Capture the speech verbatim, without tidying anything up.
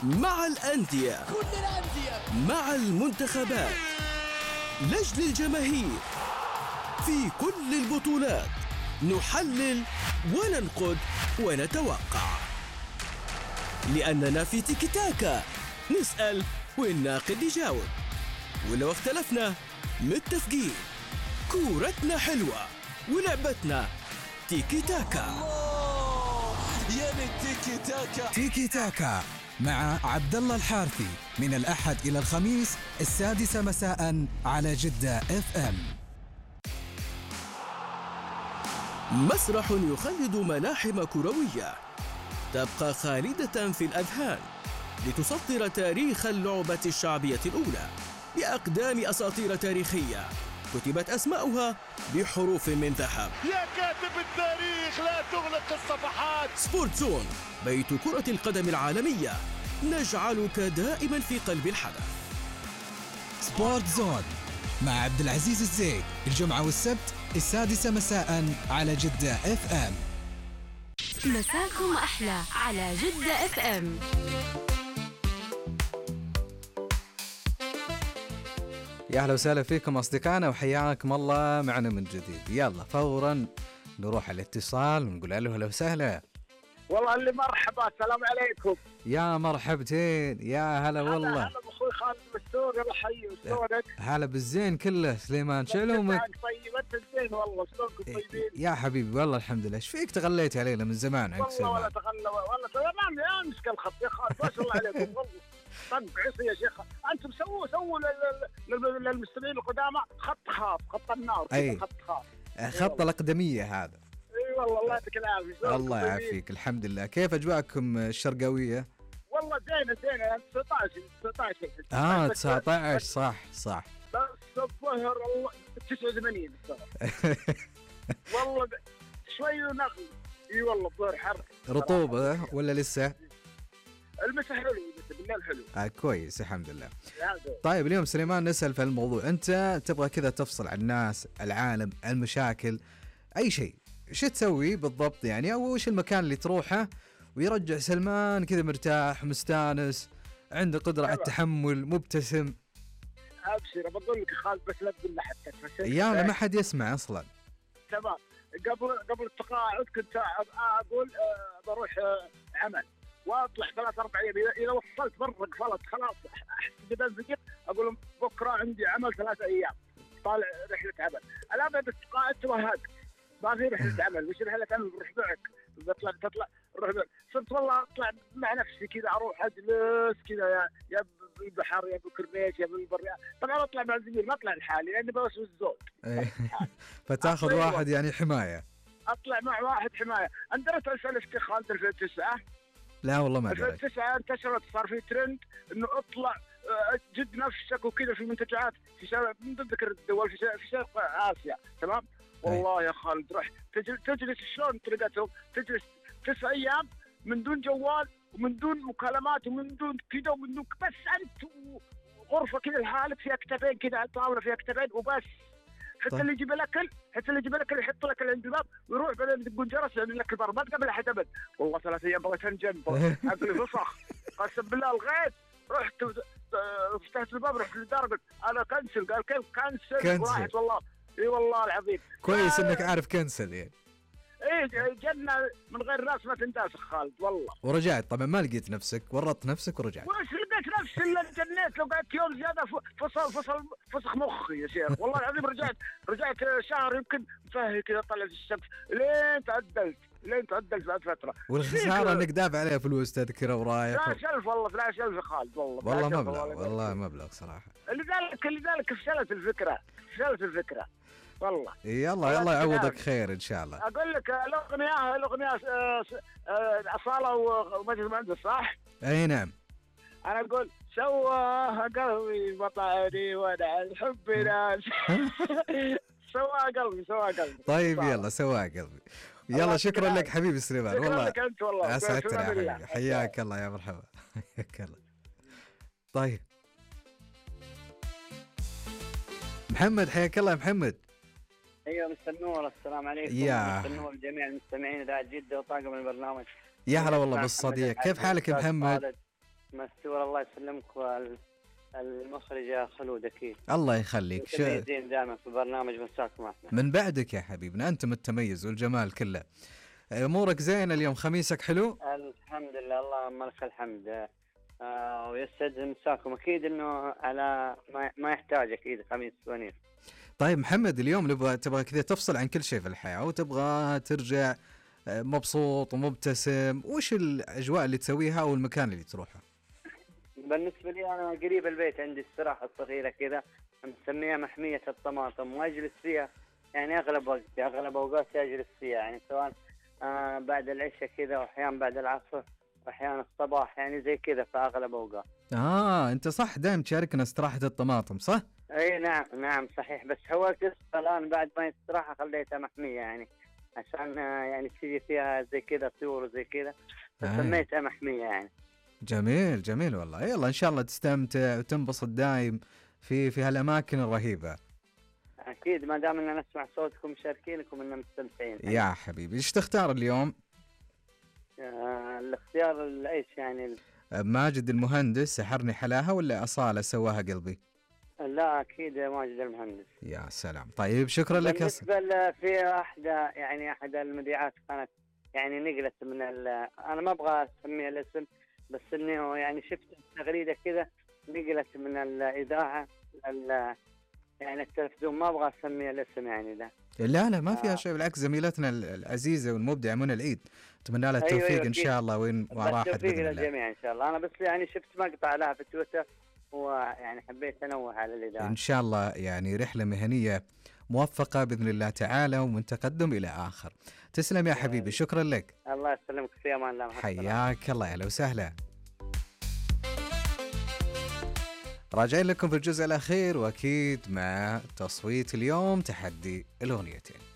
مع الأندية، كل الأندية، مع المنتخبات، لجل الجماهير، في كل البطولات نحلل وننقد ونتوقع، لأننا في تيكي تاكا نسأل والناقد يجاوب، ولو اختلفنا متفقين. كورتنا حلوة ولعبتنا تيكي تاكا. يا تيكي تاكا. تيكي تاكا مع عبد الله الحارثي من الأحد إلى الخميس السادسة مساء على جدة اف ام. مسرح يخلد ملاحم كروية تبقى خالدة في الأذهان لتسطر تاريخ اللعبة الشعبية الأولى بأقدام أساطير تاريخية كتبت أسماؤها بحروف من ذهب. يا كاتب التاريخ لا تغلق الصفحات. سبورت زون، بيت كرة القدم العالمية، نجعلك دائما في قلب الحدث. سبورت زون مع عبد العزيز الزيد الجمعة والسبت السادسة مساء على جدة اف ام. مساكم أحلى على جدة اف ام. يا أهلا وسهلا فيكم أصدقائنا وحياكم الله معنا من جديد. يلا فورا نروح على الاتصال ونقول له هلا وسهلا. والله اللي مرحبا، السلام عليكم. يا مرحبتين، يا هلا والله. هلا بأخوي خالد بالسوق، الله يحيي وشلونك؟ هلا بالزين كله سليمان شلومك؟ طيب أنت زين والله، شلونكم طيبين؟ يا حبيبي والله الحمد لله. ايش فيك تغليت علينا من زمان عنك والله ولا تغلى والله تمام يا مسك الخط يا خالد، ما شاء الله عليكم والله. طق عصي يا شيخ، انتم سووا سووا للمستمعين القدامى خط خاص، خط النار، أي. خط خاص، خط الأقدمية هذا. اي والله الله يعطيك العافيه. الله يعافيك، الحمد لله. كيف أجواءكم الشرقاوية؟ والله زينة زينة. تسعة عشر تسعة عشر اه تسعة عشر صح صح. بس الظهر الله تسعة وثمانين الصراحة. والله ب... شوي ونغل. اي والله الظهر حر. رطوبة ولا لسه؟ المسا حلو، المسا بالليل حلو. آه كويس الحمد لله. طيب اليوم سليمان نسأل في الموضوع، أنت تبغى كذا تفصل عن الناس، العالم، المشاكل، أي شيء، شو تسوي بالضبط يعني؟ أو وش المكان اللي تروحه ويرجع سلمان كذا مرتاح مستانس عنده قدرة على التحمل مبتسم؟ أبشر بقول لك خالد، بس لا تقول لحد. يا لا ما حد يسمع أصلا. تمام. قبل قبل التقاعد كنت أقول أه بروح أه عمل واطلع ثلاث اربع ايام، اذا وصلت برا قفلت خلاص احس بنزقت، اقول لهم بكره عندي عمل ثلاث ايام طالع رحله عمل. الان بدك تقاعد توهقت، ما في رحله عمل، وش رحله عمل؟ روح معك، تطلع تطلع روح معك. صرت والله اطلع مع نفسي كذا، اروح اجلس كذا يا يا بالبحر يا بالكورنيش يا بالبر. طبعا اطلع مع زميل، ما اطلع لحالي لاني بوسوس الزود. فتاخذ واحد يعني حمايه. اطلع مع واحد حمايه. انت درست الفلسفه خالد ألفين وتسعة؟ لا والله ما درست. ألفين وتسعة انتشرت، صار في ترند انه اطلع جد نفسك وكذا في منتجعات في شارع من ذكر الدول في شارع في شرق اسيا. تمام. والله يا خالد رح تجلس شلون طريقتهم، تجلس تسع ايام من دون جوال ومن دون مكالمات ومن دون كذا ومن دون، بس انت غرفه كذا لحالك فيها كتابين كذا على الطاوله فيها كتابين وبس. حتى طيب. اللي يجيب الاكل حتى اللي يجيب الاكل يحط لك عند الباب ويروح بعدين تقول جرس يعني لك الباب، ما تقابل احد ابد. والله ثلاث ايام بغيت انجن، عقلي فصخ قسم بالله. الغيت رحت فتحت الباب، رحت للدار قلت انا كنسل. قال كيف كنسل؟ واحد والله اي والله العظيم. كويس انك عارف كنسل يعني. ايه جنة من غير راس ما تنداسخ خالد والله. ورجعت طبعا ما لقيت نفسك، ورطت نفسك ورجعت. وش لقيت نفسي الا جنيت. لو قعدت يوم زياده فصل فصل فسخ مخي يا شيخ والله العظيم. رجعت رجعت شهر يمكن مفهي كذا طلعت الشمس لين تعدلت لين تعدلت بعد فتره. والخساره انك دافع عليها فلوس تذكره ورايح. ثلاثة آلاف والله ثلاثة آلاف خالد والله. والله مبلغ والله مبلغ صراحه. لذلك لذلك فشلت الفكره فشلت الفكره والله. يلا يلا يعوضك خير ان شاء الله. اقول لك الاغنيه الاغنيه اصاله ومجد مهندس صح؟ اي نعم. انا اقول سواها قلبي بطاري وانا الحب ناس. سواها قلبي سواها قلبي. طيب يلا سواها قلبي. يلا شكرا لك حبيبي سليمان والله. شكرا لك انت والله. اسعدتنا يا حبيبي. حياك الله يا مرحبا. حياك الله. طيب محمد، حياك الله يا محمد. ايوه مستر نور، السلام عليكم. يا مستر نور جميع المستمعين اذاعه جده وطاقم البرنامج. يا هلا والله بالصديق. كيف حالك يا محمد؟ مستور الله يسلمك، والمخرجة خلود أكيد. الله يخليك. ش... دائما في برنامج مساكم أحلى. من بعدك يا حبيبنا، أنت التميز والجمال كله. أمورك زين اليوم؟ خميسك حلو؟ الحمد لله، اللهم لك الحمد. آه ويسعد مساكم أكيد، إنه على ما, ما يحتاج أكيد خميس ونيس. طيب محمد، اليوم نبغى تبغى كذا تفصل عن كل شيء في الحياة وتبغى ترجع مبسوط ومبتسم، وش الأجواء اللي تسويها أو المكان اللي تروحه؟ بالنسبة لي أنا قريب البيت عندي استراحة صغيرة كذا مسميها محمية الطماطم، وأجلس فيها يعني أغلب وقتي، أغلب أوقاتي أجلس فيها، يعني سواء آه بعد العشاء كذا، وأحيانا بعد العصر، وأحيانا الصباح، يعني زي كذا في أغلب أوقات. آه أنت صح دائما تشاركنا استراحة الطماطم صح؟ أي نعم نعم صحيح، بس هو القصة الآن بعد ما استراحة خليتها محمية، يعني عشان يعني تيجي فيها زي كذا طيور وزي كذا، فسميتها محمية يعني. جميل جميل والله. يلا إن شاء الله تستمتع وتنبسط دايم في في هالأماكن الرهيبة. أكيد، ما دام إننا نسمع صوتكم مشاركينكم إننا مستمتعين. يا حبيبي، إيش تختار اليوم؟ آه الاختيار الإيش يعني؟ ماجد المهندس سحرني حلاها ولا أصالة سواها قلبي؟ لا أكيد ماجد المهندس. يا سلام. طيب شكرا لك. بالنسبة في أحدى يعني أحد المذيعات كانت يعني نقلت من أنا ما أبغى أسميها الاسم، بس إنه يعني شفت تغريدة كذا نقلت من الإذاعة يعني التلفزيون، ما أبغى أسميها الاسم يعني ده. لا لا ما فيها آه. شيء، بالعكس زميلتنا العزيزة والمبدعة منى العيد، أتمنى لها التوفيق. أيوة إن شاء الله وين وراحت بالتوفيق للجميع إن شاء الله. أنا بس يعني شفت مقطع لها في تويتر ويعني حبيت أنوه على الإذاعة. إن شاء الله يعني رحلة مهنية موفقة بإذن الله تعالى، ومن تقدم إلى آخر. تسلم يا حبيبي، شكرا لك. الله يسلمك، في أمان الله. حياك الله، أهلا وسهلا. راجعين لكم في الجزء الأخير، وأكيد مع تصويت اليوم تحدي الأغنيتين.